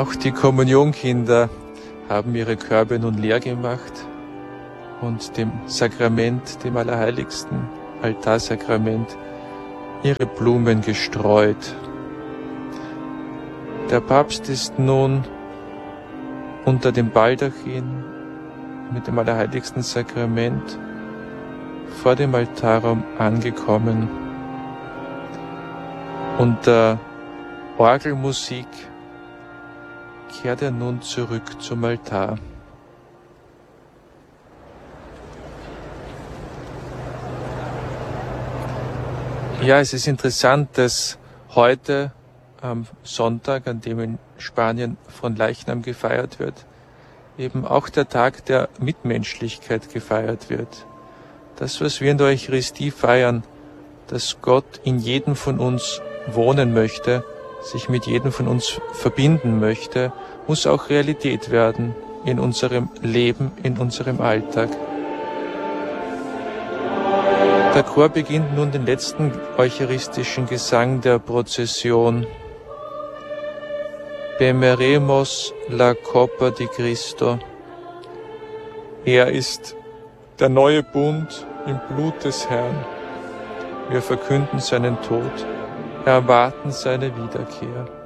Auch die Kommunionkinder haben ihre Körbe nun leer gemacht und dem Sakrament, dem Allerheiligsten Altarsakrament, ihre Blumen gestreut. Der Papst ist nun unter dem Baldachin mit dem Allerheiligsten Sakrament vor dem Altarraum angekommen. Unter Orgelmusik kehrt er nun zurück zum Altar. Ja, es ist interessant, dass heute am Sonntag, an dem in Spanien von Leichnam gefeiert wird, eben auch der Tag der Mitmenschlichkeit gefeiert wird. Das, was wir in der Eucharistie feiern, dass Gott in jedem von uns wohnen möchte, sich mit jedem von uns verbinden möchte, muss auch Realität werden in unserem Leben, in unserem Alltag. Der Chor beginnt nun den letzten eucharistischen Gesang der Prozession. Bemeremos la Copa di Cristo. Er ist der neue Bund im Blut des Herrn. Wir verkünden seinen Tod, erwarten seine Wiederkehr.